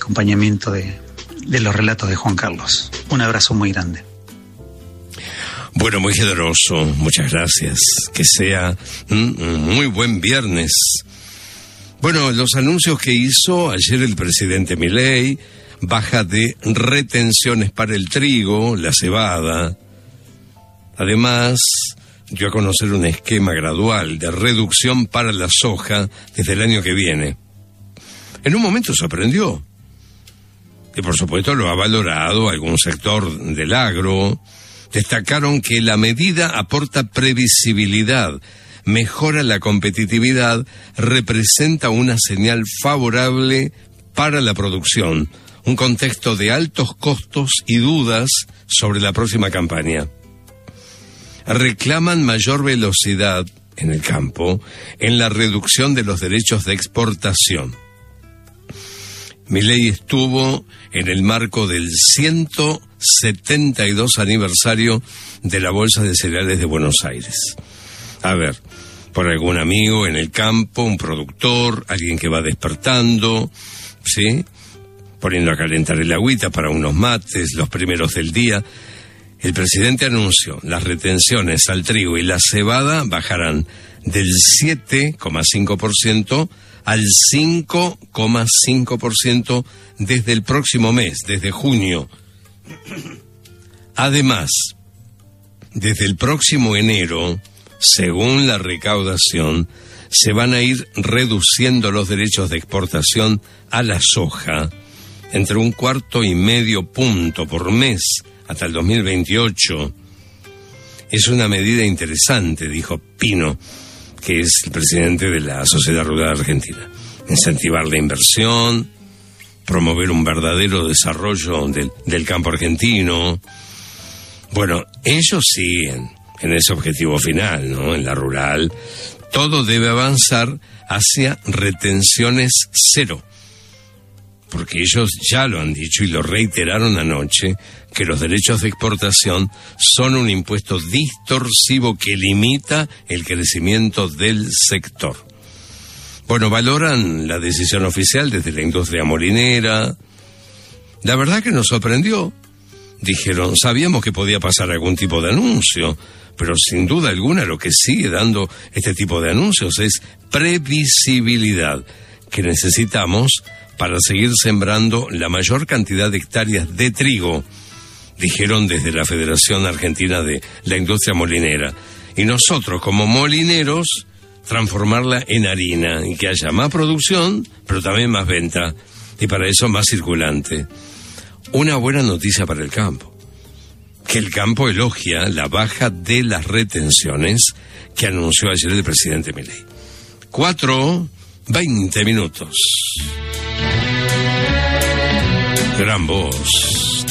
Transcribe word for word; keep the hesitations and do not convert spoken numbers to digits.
acompañamiento de, de los relatos de Juan Carlos. Un abrazo muy grande. Bueno, muy generoso, muchas gracias. Que sea un muy buen viernes. Bueno, los anuncios que hizo ayer el presidente Milei, baja de retenciones para el trigo, la cebada. Además, dio a conocer un esquema gradual de reducción para la soja desde el año que viene. En un momento sorprendió. Y por supuesto lo ha valorado algún sector del agro. Destacaron que la medida aporta previsibilidad, mejora la competitividad, representa una señal favorable para la producción, un contexto de altos costos y dudas sobre la próxima campaña. Reclaman mayor velocidad en el campo en la reducción de los derechos de exportación. Milei estuvo en el marco del ciento setenta y dos aniversario de la Bolsa de Cereales de Buenos Aires. A ver, por algún amigo en el campo, un productor, alguien que va despertando, ¿sí? Poniendo a calentar el agüita para unos mates, los primeros del día. El presidente anunció las retenciones al trigo y la cebada bajarán del siete coma cinco por ciento al cinco coma cinco por ciento desde el próximo mes, desde junio. Además, desde el próximo enero, según la recaudación, se van a ir reduciendo los derechos de exportación a la soja entre un cuarto y medio punto por mes hasta el dos mil veintiocho. Es una medida interesante, dijo Pino, que es el presidente de la Sociedad Rural Argentina. Incentivar la inversión, promover un verdadero desarrollo del, del campo argentino. Bueno, ellos siguen en ese objetivo final, ¿no? En la rural, todo debe avanzar hacia retenciones cero. Porque ellos ya lo han dicho y lo reiteraron anoche, que los derechos de exportación son un impuesto distorsivo que limita el crecimiento del sector. Bueno, valoran la decisión oficial desde la industria molinera. La verdad que nos sorprendió. Dijeron, sabíamos que podía pasar algún tipo de anuncio, pero sin duda alguna lo que sigue dando este tipo de anuncios es previsibilidad que necesitamos para seguir sembrando la mayor cantidad de hectáreas de trigo, dijeron desde la Federación Argentina de la Industria Molinera. Y nosotros, como molineros, transformarla en harina y que haya más producción, pero también más venta, y para eso más circulante. Una buena noticia para el campo, que el campo elogia la baja de las retenciones que anunció ayer el presidente Milei. Cuatro, veinte minutos. Gran voz.